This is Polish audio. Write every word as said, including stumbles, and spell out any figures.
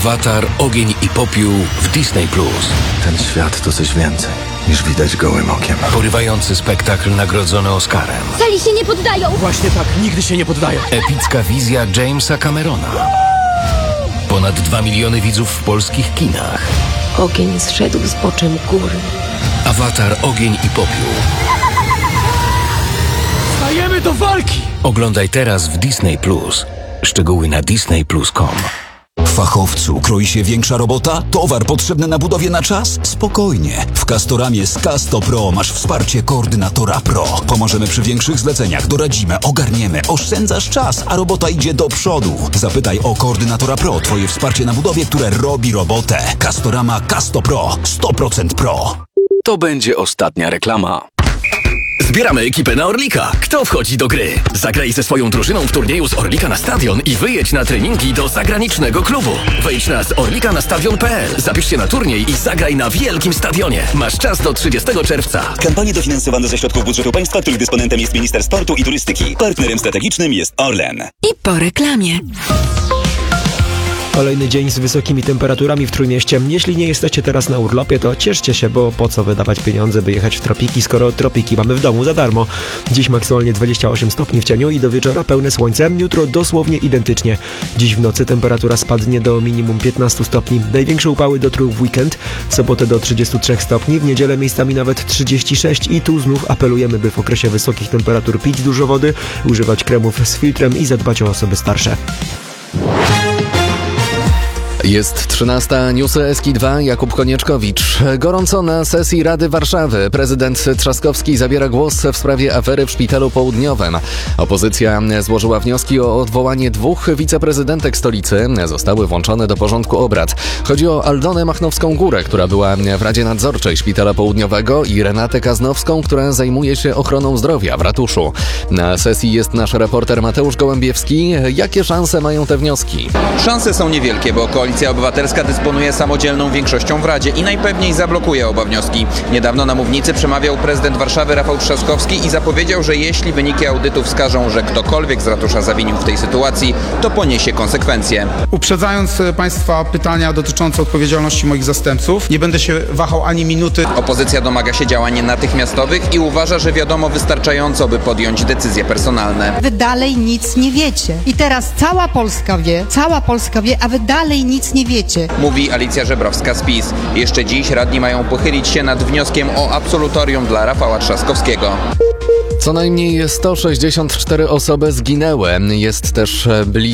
Awatar, Ogień i Popiół w Disney plus. Ten świat to coś więcej niż widać gołym okiem. Porywający spektakl nagrodzony Oscarem. Sali się nie poddają! Właśnie tak, nigdy się nie poddają. Epicka wizja Jamesa Camerona. Ponad dwa miliony widzów w polskich kinach. Ogień zszedł z boczem góry. Awatar, Ogień i Popiół. Stajemy do walki! Oglądaj teraz w Disney plus. Szczegóły na disney plus kropka com. Fachowcu, kroi się większa robota? Towar potrzebny na budowie na czas? Spokojnie. W Castoramie z Casto Pro masz wsparcie koordynatora Pro. Pomożemy przy większych zleceniach, doradzimy, ogarniemy, oszczędzasz czas, a robota idzie do przodu. Zapytaj o koordynatora Pro, twoje wsparcie na budowie, które robi robotę. Castorama Casto Pro. sto procent Pro. To będzie ostatnia reklama. Zbieramy ekipę na Orlika. Kto wchodzi do gry? Zagraj ze swoją drużyną w turnieju z Orlika na Stadion i wyjedź na treningi do zagranicznego klubu. Wejdź na z orlika na stadion kropka p l. Zapisz się na turniej i zagraj na wielkim stadionie. Masz czas do trzydziestego czerwca. Kampanie dofinansowane ze środków budżetu państwa, których dysponentem jest Minister Sportu i Turystyki. Partnerem strategicznym jest Orlen. I po reklamie. Kolejny dzień z wysokimi temperaturami w Trójmieście. Jeśli nie jesteście teraz na urlopie, to cieszcie się, bo po co wydawać pieniądze, by jechać w tropiki, skoro tropiki mamy w domu za darmo. Dziś maksymalnie dwadzieścia osiem stopni w cieniu i do wieczora pełne słońce. Jutro dosłownie identycznie. Dziś w nocy temperatura spadnie do minimum piętnaście stopni. Największe upały dotrą w weekend. W sobotę do trzydziestu trzech stopni, w niedzielę miejscami nawet trzydzieści sześć i tu znów apelujemy, by w okresie wysokich temperatur pić dużo wody, używać kremów z filtrem i zadbać o osoby starsze. Jest trzynasta, newsy S K dwa, Jakub Konieczkowicz. Gorąco na sesji Rady Warszawy. Prezydent Trzaskowski zabiera głos w sprawie afery w Szpitalu Południowym. Opozycja złożyła wnioski o odwołanie dwóch wiceprezydentek stolicy. Zostały włączone do porządku obrad. Chodzi o Aldonę Machnowską-Górę, która była w Radzie Nadzorczej Szpitala Południowego, i Renatę Kaznowską, która zajmuje się ochroną zdrowia w ratuszu. Na sesji jest nasz reporter Mateusz Gołębiewski. Jakie szanse mają te wnioski? Szanse są niewielkie, bo koalicja Koalicja Obywatelska dysponuje samodzielną większością w Radzie i najpewniej zablokuje oba wnioski. Niedawno na mównicy przemawiał prezydent Warszawy Rafał Trzaskowski i zapowiedział, że jeśli wyniki audytu wskażą, że ktokolwiek z ratusza zawinił w tej sytuacji, to poniesie konsekwencje. Uprzedzając Państwa pytania dotyczące odpowiedzialności moich zastępców, nie będę się wahał ani minuty. Opozycja domaga się działań natychmiastowych i uważa, że wiadomo wystarczająco, by podjąć decyzje personalne. Wy dalej nic nie wiecie. I teraz cała Polska wie, cała Polska wie, a wy dalej nic nie wiecie. Mówi Alicja Żebrowska z PiS. Jeszcze dziś radni mają pochylić się nad wnioskiem o absolutorium dla Rafała Trzaskowskiego. Co najmniej sto sześćdziesiąt cztery osoby zginęły. Jest też blisko